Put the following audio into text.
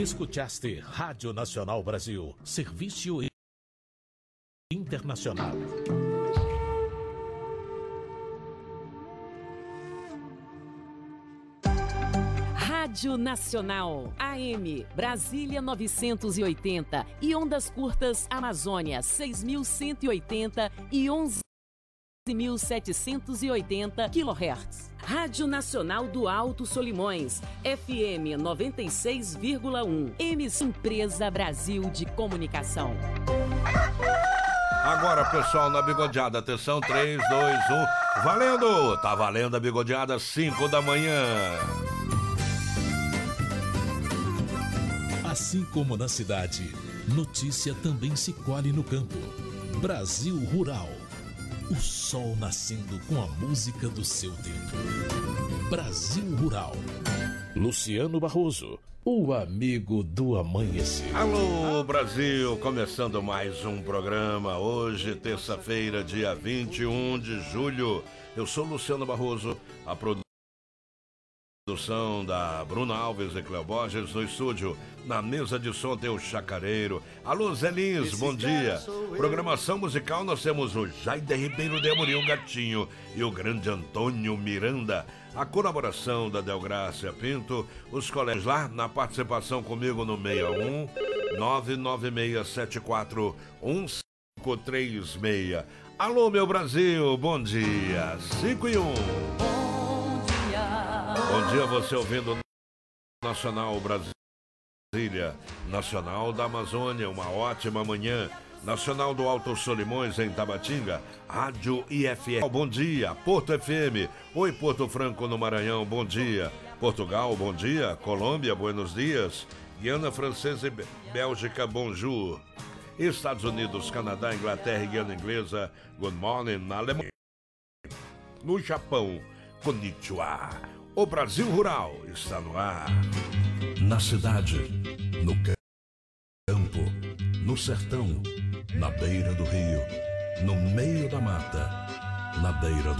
Escutaste Rádio Nacional Brasil, serviço internacional. Rádio Nacional, AM, Brasília 980 e ondas curtas Amazônia 6.180 e 11.780 kHz. Rádio Nacional do Alto Solimões, FM 96,1. Empresa Brasil de Comunicação. Agora, pessoal, na bigodeada, atenção, 3, 2, 1, valendo! Tá valendo a bigodeada, 5 da manhã. Assim como na cidade, notícia também se colhe no campo. Brasil Rural. O sol nascendo com a música do seu tempo. Brasil Rural. Luciano Barroso, o amigo do amanhecer. Alô, Brasil, começando mais um programa. Hoje, terça-feira, dia 21 de julho. Eu sou Luciano Barroso, a produção da Bruna Alves e Cleo Borges no estúdio. Na mesa de som tem o Chacareiro. Alô, Zé Lins, bom dia. Programação musical, nós temos o Jaide Ribeiro de Amorim, Gatinho, e o grande Antônio Miranda. A colaboração da Delgrácia Pinto, os colegas lá na participação comigo no 61 99674 1536. Alô, meu Brasil, bom dia. 5 e 1. Bom dia, você ouvindo Nacional Brasília, Nacional da Amazônia, uma ótima manhã. Nacional do Alto Solimões, em Tabatinga, Rádio IFR. Bom dia, Porto FM. Oi, Porto Franco, no Maranhão, bom dia. Portugal, bom dia. Colômbia, buenos dias. Guiana Francesa e Bélgica, bonjour. Estados Unidos, Canadá, Inglaterra e Guiana Inglesa, good morning. Na Alemanha, no Japão, konnichiwa. O Brasil Rural está no ar. Na cidade, no campo, no sertão, na beira do rio, no meio da mata, na beira do